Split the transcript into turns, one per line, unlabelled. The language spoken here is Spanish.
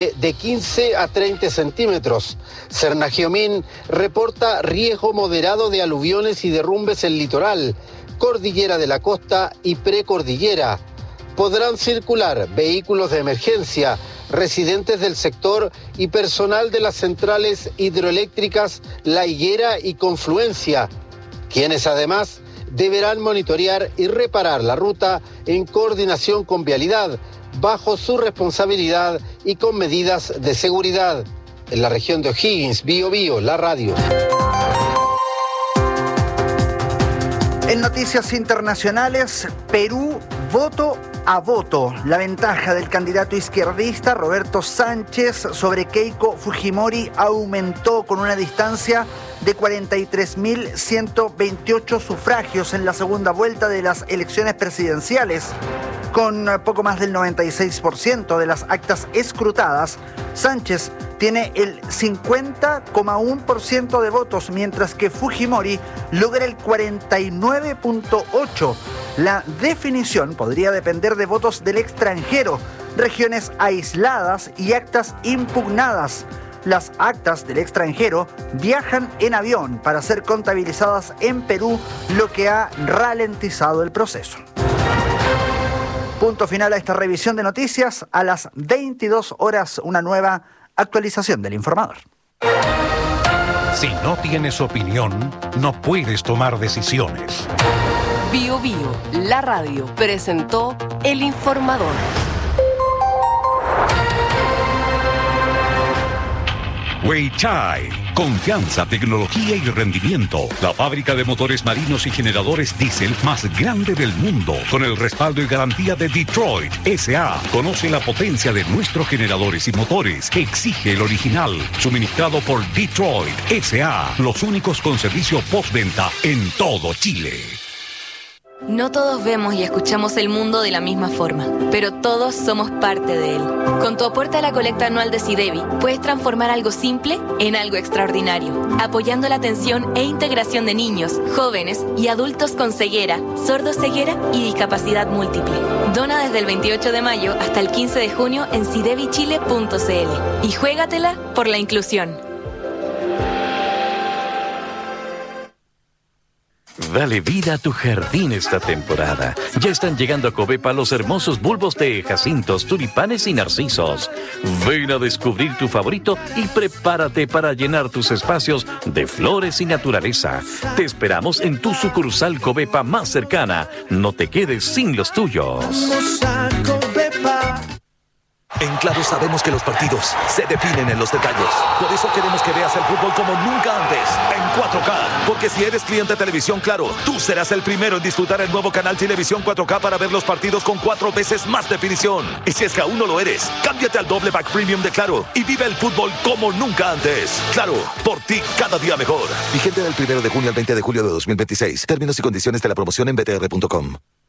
Chile de 15 a 30 centímetros. Cernagiomín reporta riesgo moderado de aluviones y derrumbes en litoral, cordillera de la costa y precordillera. Podrán circular vehículos de emergencia, residentes del sector y personal de las centrales hidroeléctricas La Higuera y Confluencia, quienes además deberán monitorear y reparar la ruta en coordinación con Vialidad, bajo su responsabilidad y con medidas de seguridad. En la región de O'Higgins, Biobío, la radio.
En noticias internacionales, Perú voto a voto. La ventaja del candidato izquierdista Roberto Sánchez sobre Keiko Fujimori aumentó con una distancia de 43.128 sufragios en la segunda vuelta de las elecciones presidenciales. Con poco más del 96% de las actas escrutadas, Sánchez tiene el 50,1% de votos, mientras que Fujimori logra el 49,8%. La definición podría depender de votos del extranjero, regiones aisladas y actas impugnadas. Las actas del extranjero viajan en avión para ser contabilizadas en Perú, lo que ha ralentizado el proceso. Punto final a esta revisión de noticias. A las 22 horas, una nueva actualización del Informador.
Si no tienes opinión, no puedes tomar decisiones.
Biobío, la radio, presentó El Informador.
Weichai, confianza, tecnología y rendimiento. La fábrica de motores marinos y generadores diésel más grande del mundo, con el respaldo y garantía de Detroit S.A. Conoce la potencia de nuestros generadores y motores que exige el original, suministrado por Detroit S.A. Los únicos con servicio postventa en todo Chile.
No todos vemos y escuchamos el mundo de la misma forma, pero todos somos parte de él. Con tu aporte a la colecta anual de SIDEBI, puedes transformar algo simple en algo extraordinario, apoyando la atención e integración de niños, jóvenes y adultos con ceguera, sordoceguera y discapacidad múltiple. Dona desde el 28 de mayo hasta el 15 de junio en sidebichile.cl y juégatela por la inclusión.
Dale vida a tu jardín esta temporada. Ya están llegando a Covepa los hermosos bulbos de jacintos, tulipanes y narcisos. Ven a descubrir tu favorito y prepárate para llenar tus espacios de flores y naturaleza. Te esperamos en tu sucursal Covepa más cercana. No te quedes sin los tuyos.
Vamos a Covepa.
En Claro sabemos que los partidos se definen en los detalles. Por eso queremos que veas el fútbol como nunca antes, en 4K. Porque si eres cliente de Televisión Claro, tú serás el primero en disfrutar el nuevo canal Televisión 4K para ver los partidos con 4 veces más definición. Y si es que aún no lo eres, cámbiate al doble pack premium de Claro y vive el fútbol como nunca antes. Claro, por ti cada día mejor. Vigente del 1 de junio al 20 de julio de 2026. Términos y condiciones de la promoción en btr.com.